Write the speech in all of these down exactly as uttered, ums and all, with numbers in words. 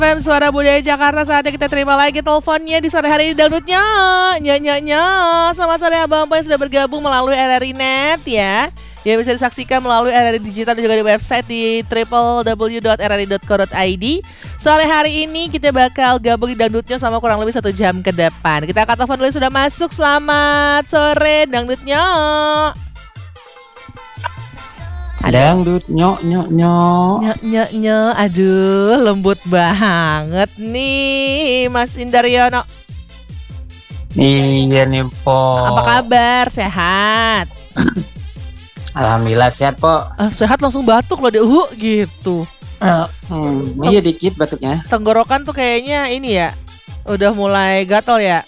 F M Suara Budaya Jakarta. Saatnya kita terima lagi teleponnya di sore hari ini. Dangdutnya Nya-nya-nya. Selamat sore abang-abang yang sudah bergabung melalui R R I Net ya, yang bisa disaksikan melalui R R I Digital dan juga di website di w w w dot r r i dot co dot i d. Sore hari ini kita bakal gabung di Dangdutnya sama kurang lebih satu jam ke depan. Kita akan telepon dulu, sudah masuk. Selamat sore Dangdutnya. Dangdut nyok nyok nyok nyok nyok nyok. Aduh, lembut banget nih Mas Indaryono. Iya nih po. Apa kabar? Sehat? Alhamdulillah sehat po. Uh, sehat langsung batuk loh deh, uh, gitu. Uh, hmm, iya dikit batuknya. Tenggorokan tuh kayaknya ini ya, udah mulai gatal ya.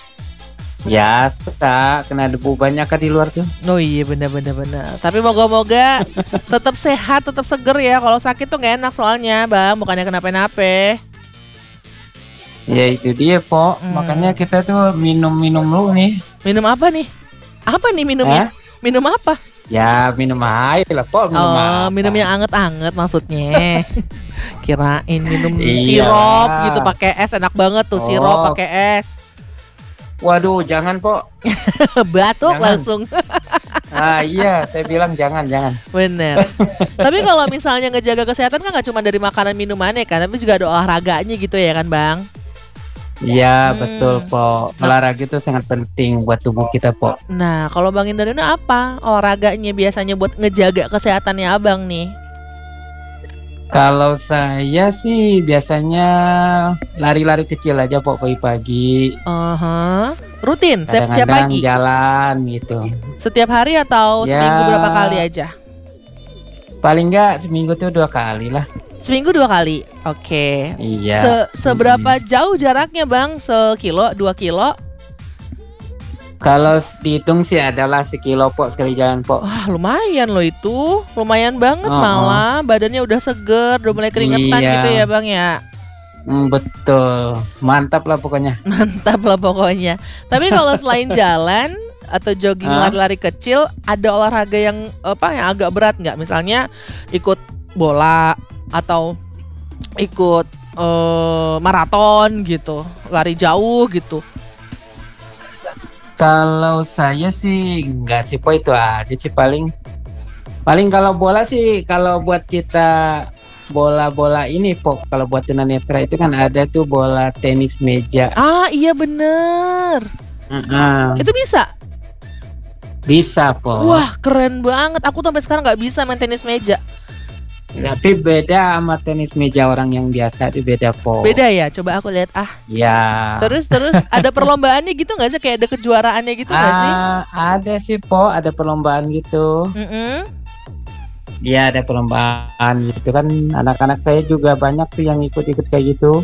Biasa, kena debu banyak kan di luar tuh. Oh iya benar-benar benar. Tapi moga-moga tetap sehat, tetap seger ya. Kalau sakit tuh nggak enak soalnya, bang. Bukannya kenapa-napa. Ya itu dia po. Hmm. Makanya kita tuh minum-minum lu nih. Minum apa nih? Apa nih minumnya? Eh? Minum apa? Ya minum air lah po. Minum oh apa? Minum yang anget-anget maksudnya. Kirain minum sirup gitu pakai es, enak banget tuh. Oh. Sirup pakai es. Waduh, jangan po. Batuk jangan. Langsung. Ah iya, saya bilang jangan, jangan. Bener. Tapi kalau misalnya ngejaga kesehatan kan gak cuma dari makanan minumannya kan, tapi juga ada olahraganya gitu ya kan bang? Iya hmm. betul po. Olahraga itu sangat penting buat tubuh kita po. Nah kalau Bang Indaryono apa olahraganya biasanya buat ngejaga kesehatannya abang nih? Kalau saya sih biasanya lari-lari kecil aja po pagi-pagi. Uh-huh. Rutin setiap tiap pagi? Jalan gitu. Setiap hari atau ya, seminggu berapa kali aja? Paling enggak seminggu tuh dua kali lah. Seminggu dua kali? Oke. Okay. Iya. Se- seberapa hmm. jauh jaraknya bang? Sekilo, dua kilo? Kalau dihitung sih adalah sekilo po sekali jalan po. Wah lumayan loh itu. Lumayan banget oh, malah. Oh. Badannya udah seger, udah mulai keringetan iya. gitu ya bang ya. Mm, betul. Mantap lah pokoknya. Mantap lah pokoknya. Tapi kalau selain jalan atau jogging huh? lari-lari kecil, ada olahraga yang apa yang agak berat nggak? Misalnya ikut bola atau ikut uh, maraton gitu, lari jauh gitu. Kalau saya sih enggak sih po, itu aja sih paling. Paling kalau bola sih kalau buat kita bola-bola ini po, kalau buat tunanetra itu kan ada tuh bola tenis meja. Ah iya bener. Uh-uh. Itu bisa? Bisa po. Wah keren banget. Aku sampai sekarang nggak bisa main tenis meja. Tapi beda sama tenis meja orang yang biasa, itu beda po. Beda ya? Coba aku lihat ah. Ya. Terus terus ada perlombaannya gitu nggak sih? Kayak ada kejuaraannya gitu nggak ah, sih? Ada sih po, ada perlombaan gitu. Mm-mm. Ya ada perlombaan gitu kan. Anak-anak saya juga banyak tuh yang ikut-ikut kayak gitu.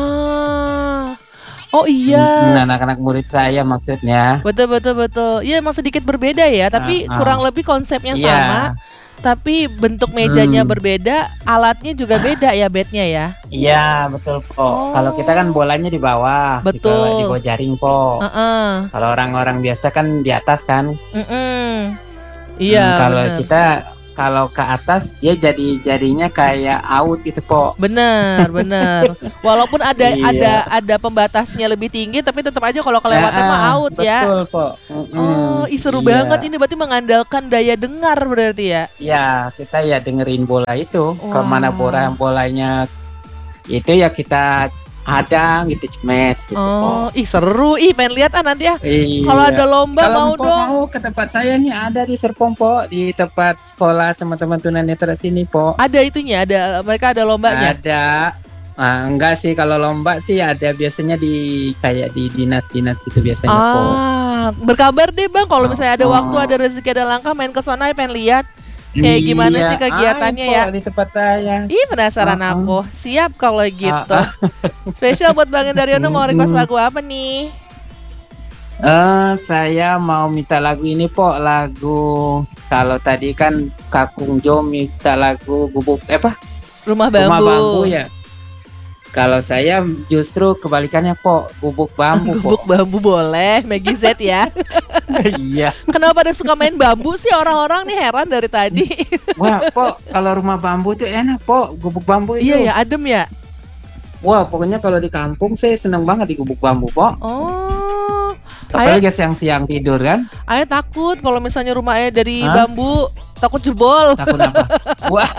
Ah. Oh iya. Hmm, anak-anak murid saya maksudnya. Betul betul betul. Iya emang sedikit berbeda ya, tapi uh, uh. kurang lebih konsepnya yeah. sama. Tapi bentuk mejanya hmm. berbeda, alatnya juga beda ya, bednya ya. Iya betul po. Oh. Kalau kita kan bolanya di bawah, betul. Di bawah jaring po. Uh-uh. Kalau orang-orang biasa kan di atas kan. Uh-uh. Iya. Hmm, kalau bener. kita kalau ke atas dia jadi jadinya kayak out gitu po. Bener bener. Walaupun ada iya. ada ada pembatasnya lebih tinggi, tapi tetap aja kalau kelewatan mah out betul, ya. Betul po. Mm-mm. Oh, ih, seru iya. banget ini, berarti mengandalkan daya dengar berarti ya. Ya kita ya dengerin bola itu. Wow. Kemana bola bolanya itu ya kita hadang gitu, cemes gitu. Oh, po. Ih seru, ih pengen lihat ah nanti ya. Iya. Kalau ada lomba Kalo mau dong. Mau ke tempat saya nih, ada di Serpong po, di tempat sekolah teman-teman tunanetra sini po. Ada itunya, ada mereka ada lombanya. Ada. Ah, enggak sih, kalau lomba sih ada biasanya di kayak di dinas-dinas gitu biasanya ah, po. Berkabar deh bang, kalau misalnya ada oh. waktu, ada rezeki, ada langkah, main ke sana pengen lihat. Kayak gimana iya. sih kegiatannya Ay, ya? Di tempat saya. Ih penasaran uh-uh. aku. Siap kalau gitu. Uh-uh. Spesial buat Bang Indaryono mau request lagu apa nih? Eh uh, saya mau minta lagu ini po, lagu kalau tadi kan Kakung Jo minta lagu bubuk eh, apa? Rumah Bambu. Rumah Bambu ya. Kalau saya justru kebalikannya po, bubuk bambu po. Bubuk bambu boleh, Maggie Z ya. Iya. Kenapa ada suka main bambu sih orang-orang nih, heran dari tadi. Wah po, kalau rumah bambu tuh enak po, bubuk bambu itu. Iya ya, adem ya. Wah, pokoknya kalau di kampung saya seneng banget di gubuk bambu, Pok. Oh, Apalagi siang-siang tidur kan, Ayah takut kalau misalnya rumah Ayah dari Hah? bambu, takut jebol. takut apa? Wah,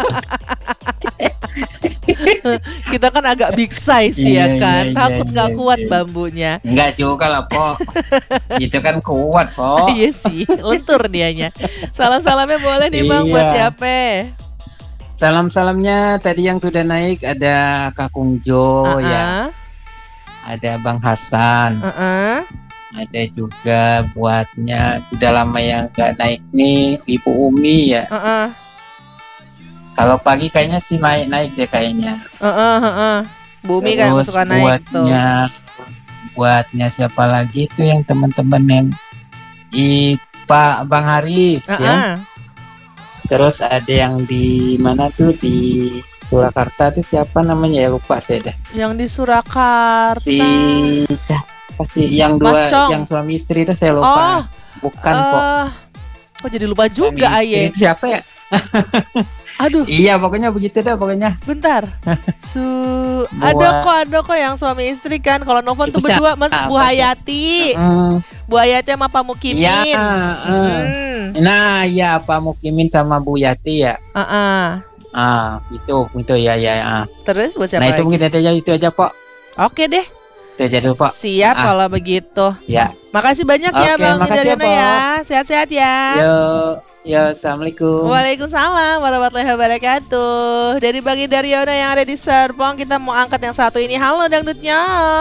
Kita kan agak big size Iya, ya kan, iya, takut iya, nggak iya, kuat iya. bambunya. enggak juga lah, Pok. Itu kan kuat, Pok. Iya sih, lentur dianya. Salam-salamnya boleh nih Bang buat Iya. siapa? Salam-salamnya tadi yang sudah naik ada Kakung Jo ya, Ah, ada Bang Hasan, ah, ah, ada juga buatnya udah lama yang nggak naik nih Ibu Umi ya. ah, ah, Kalau pagi kayaknya sih naik-naik deh kayaknya. ah, ah, ah, ah. Bumi kan Terus suka naik tuh. buatnya buatnya siapa lagi tuh yang teman-teman yang i Pak Bang Haris Ah, ya. ah. Terus ada yang di mana tuh di Surakarta tuh siapa namanya ya, lupa saya dah. Yang di Surakarta. Si siapa sih yang dua Mas Chong. yang suami istri itu saya Oh, lupa. Bukan kok. eh, kok jadi lupa Suami juga istri Aye. itu siapa ya? Aduh, Iya pokoknya begitu dah pokoknya. bentar. Su Buat- ada kok ada kok yang suami istri kan. Kalau Novon Itu tuh berdua Mas siapa Bu sih? Hayati. Mm, Bu Hayati sama Pak Mukimin. Iya. eh. Hmm. Nah ya Pak Mukimin sama Bu Yati ya. Ah, ah. Ah itu itu ya ya. Ah. Terus buat siapa Nah itu lagi? mungkin aja itu aja Pak. Oke deh. Itu aja dulu Pak. Siap Ah. kalau begitu. Ya. Makasih banyak ya Oke, Bang makasih ya, Widaryono Pok. ya. Sehat-sehat ya. Yo yo assalamualaikum. Waalaikumsalam warahmatullahi wabarakatuh. Dari Bang Widaryono yang ada di Serpong, kita mau angkat yang satu ini. Halo dangdutnya.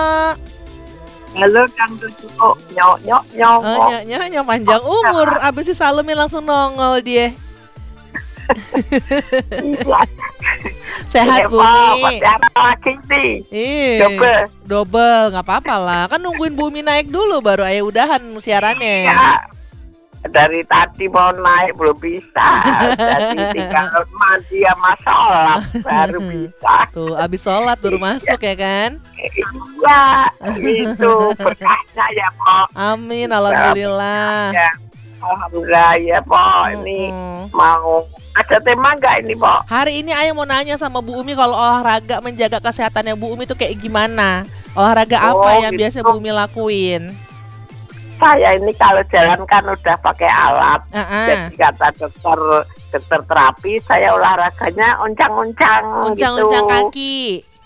Halo dangdut nyok nyok nyok nyok. Oh, nyonya nyonya panjang umur. Abis si Salumin langsung nongol dia. Iya. Sehat Pak, Bumi. siapa lagi nih? Iya. Coba. Double, nggak apa-apa lah. Kan nungguin Bumi naik dulu baru ayo udahan siarannya. Ya, dari tadi mau naik belum bisa. Jadi tinggal mandi sama sholat baru bisa. Tuh, abis sholat baru masuk ya kan? Iya, itu berkahnya ya Pak. Amin, alhamdulillah. Ya, alhamdulillah ya Pak. Ini Mm-mm. mau ada tema nggak ini Pak? Hari ini Ayo mau nanya sama Bu Umi kalau olahraga menjaga kesehatannya Bu Umi itu kayak gimana? Olahraga Oh, apa yang gitu. biasa Bu Umi lakuin? Saya ini kalau jalan kan udah pakai alat. Ah, Jadi kata dokter dokter terapi saya olahraganya oncang-oncang uncang-uncang gitu. kaki.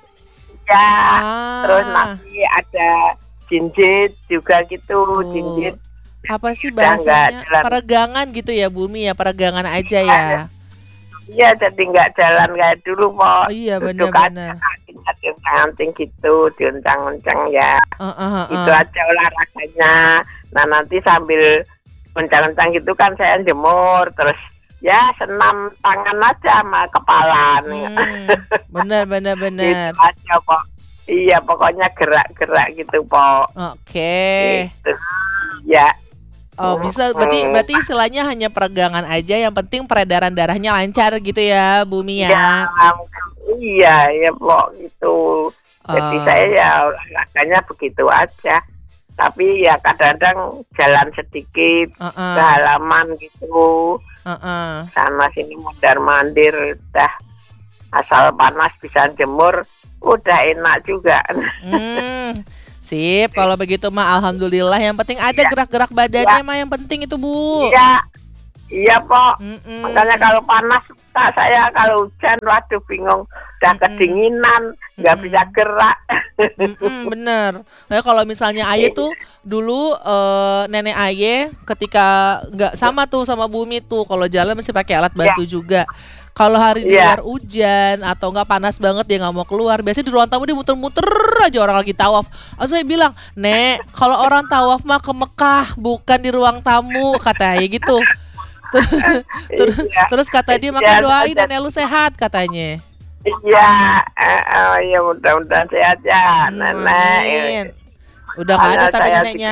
Ya, Ah, terus nanti ada jinjit juga gitu, Oh. jinjit. apa sih Udah nggak bahasanya? jalan. Peregangan gitu ya Bu Umi ya, peregangan aja ya. Iya, jadi nggak jalan kayak dulu, Oh Pak. iya Duduk benar-benar. aja, kakinya dioncang-oncang gitu, dioncang-oncang ya. Uh, uh, uh, Itu aja olahraganya. Nah, nanti sambil oncang-oncang gitu kan saya jemur, terus ya senam tangan aja sama kepala nih. Hmm, benar benar benar. Gitu aja, Pak. Iya, pokoknya gerak-gerak gitu, Pak. Oke. Gitu. Ya, Oh bisa berarti berarti istilahnya hanya peregangan aja. Yang penting peredaran darahnya lancar gitu ya Bu Umi ya, ya. iya, ya, Pak, gitu. Jadi Oh. saya ya olahraganya begitu aja. Tapi ya kadang-kadang jalan sedikit Uh, ke uh, halaman gitu. uh, uh. Sana sini mondar-mandir udah asal panas bisa jemur udah enak juga. Hmm, sip. Kalau begitu mah alhamdulillah. Yang penting ada gerak-gerak badannya mah yang penting itu Bu. Iya, iya Pak. Mm-mm. Makanya kalau panas tak saya, kalau hujan waduh bingung, udah Mm-mm. kedinginan, nggak Mm-mm. bisa gerak. Mm-mm, bener. Kayak kalau misalnya Aye tuh dulu eh, nenek Aye ketika nggak sama tuh sama Bumi tuh kalau jalan masih pakai alat bantu juga. Kalau hari di Iya. luar hujan atau nggak panas banget dia nggak mau keluar, biasanya di ruang tamu dia muter-muter aja orang lagi tawaf. Lalu saya bilang, Nek, kalau orang tawaf mah ke Mekah bukan di ruang tamu, kata Aye gitu. Ter- ter- Iya. Terus kata dia Iya, makan doain ada- nenek lu sehat katanya. Iya, eh, eh, ya mudah-mudahan sehat ya, Hmm, nenek. amin. Udah nggak ada Karena tapi saya neneknya.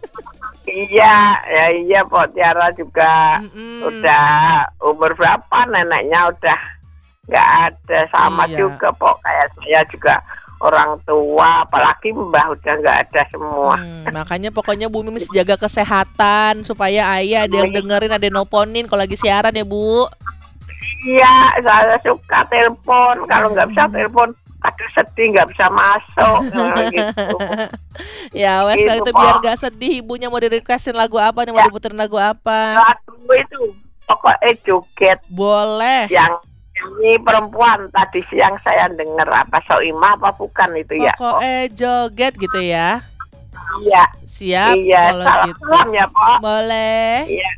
Iya, ya iya Pak Tiara juga Mm-mm. udah umur berapa neneknya udah nggak ada, sama Iya. juga Pak, kayak saya juga orang tua, apalagi mbah udah nggak ada semua. Hmm, makanya pokoknya Bumi mesti jaga kesehatan supaya Ayah ada yang dengerin, ada yang nelponin kalau lagi siaran ya Bu. Iya, saya suka telepon, kalau nggak bisa telepon aduh sedih nggak bisa masuk nah, gitu. Ya wes kalau Gitu, itu biar Pok. gak sedih, ibunya mau di requestin lagu apa nih, mau Ya. diputerin lagu apa? Lagu itu pokoknya joget Boleh. yang ini perempuan tadi siang saya dengar apa Soimah apa bukan itu ya? Pok? Pokoknya joget gitu ya. Iya, Siap iya. kalau Salam gitu. salam ya Pok. Boleh. Iya.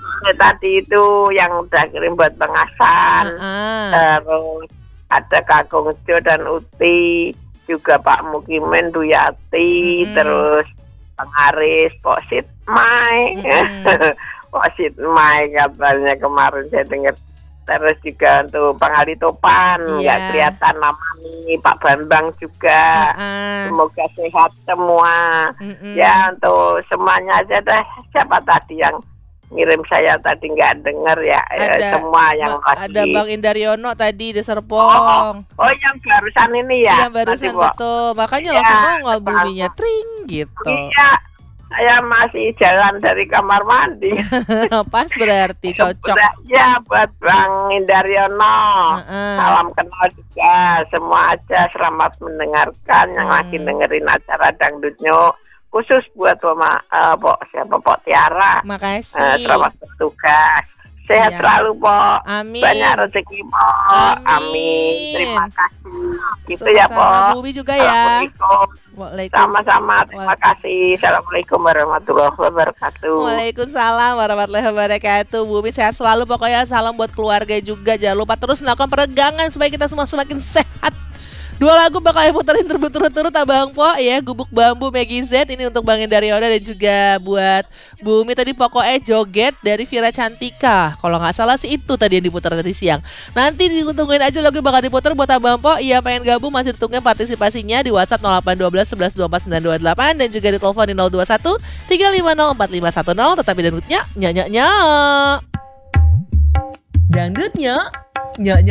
Tadi itu yang udah kirim buat pengasan. Heeh. Terus ada Kakung Jo dan Uti, juga Pak Mukimen, Duyati, Mm-mm. terus Bang Aris, Pok Sitmai, Mm-mm. Pok Sitmai katanya kemarin saya dengar. Terus juga untuk Bang Ali Topan, nggak Iya. kelihatan namanya, Pak Bambang juga. Heeh. Semoga sehat semua. Mm-mm. Ya untuk semuanya aja dah. Siapa tadi yang ngirim saya tadi nggak dengar ya, ya Ada semua yang Ma- lagi. ada Bang Indaryono tadi di Serpong. Oh yang barusan ini ya? Yang barusan Tadi, Pok. betul. Makanya Iya, langsung nongol Bang. bunyinya tring gitu. Iya, saya masih jalan dari kamar mandi. Pas berarti cocok. Ya buat Bang Indaryono. Heeh. Salam kenal juga. Semua aja selamat mendengarkan yang Hmm. lagi dengerin acara Dangdutnya. Khusus buat Mama, eh, Pok, siapa Pok Tiara. Eh, Makasih. selamat bertugas. Sehat Iya. selalu, Pok. Amin. Banyak rezeki, Pok. Amin. Amin. Terima kasih. Gitu ya, Sama-sama Pok. Bumi juga ya. Assalamualaikum. Waalaikumsalam. Sama-sama. Terima kasih. Assalamualaikum warahmatullahi wabarakatuh. Waalaikumsalam warahmatullahi wabarakatuh. Bumi sehat selalu, pokoknya salam buat keluarga juga. Jangan lupa terus melakukan peregangan supaya kita semua semakin sehat. Dua lagu bakal puterin berturut-turut Abang Po ya, Gubuk Bambu Maggie Z ini untuk Bang Indaryono dan juga buat Bumi tadi pokoknya joget dari Vira Cantika. Kalau nggak salah sih itu tadi yang diputar tadi siang. Nanti ditungguin aja lagu bakal diputar buat Abang Po. Iya pengen gabung masih ditungguin partisipasinya di WhatsApp nol delapan satu dua sebelas dua empat sembilan dua delapan dan juga di telepon di nol dua satu tiga lima nol empat lima satu nol. Tetapi dangdutnya nyak nyak nyak. Dangdutnya nyak nyak